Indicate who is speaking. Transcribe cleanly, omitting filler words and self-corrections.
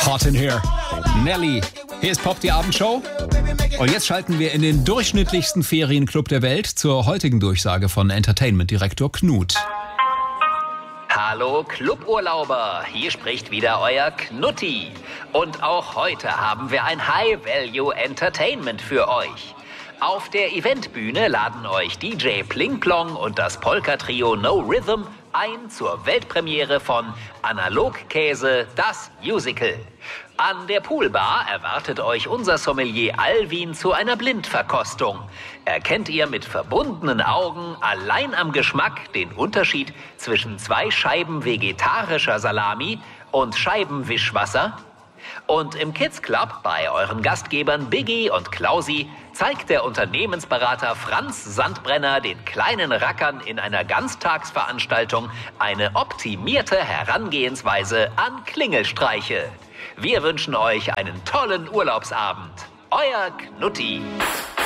Speaker 1: Hot in here. Nelly. Hier ist Pop, die Abendshow. Und jetzt schalten wir in den durchschnittlichsten Ferienclub der Welt zur heutigen Durchsage von Entertainment-Direktor Knut.
Speaker 2: Hallo Cluburlauber, hier spricht wieder euer Knutti. Und auch heute haben wir ein High-Value-Entertainment für euch. Auf der Eventbühne laden euch DJ Pling Plong und das Polka-Trio No Rhythm ein zur Weltpremiere von Analogkäse, das Musical. An der Poolbar erwartet euch unser Sommelier Alvin zu einer Blindverkostung. Erkennt ihr mit verbundenen Augen allein am Geschmack den Unterschied zwischen 2 Scheiben vegetarischer Salami und Scheiben Wischwasser? Und im Kids Club bei euren Gastgebern Biggie und Klausi zeigt der Unternehmensberater Franz Sandbrenner den kleinen Rackern in einer Ganztagsveranstaltung eine optimierte Herangehensweise an Klingelstreiche. Wir wünschen euch einen tollen Urlaubsabend. Euer Knutti.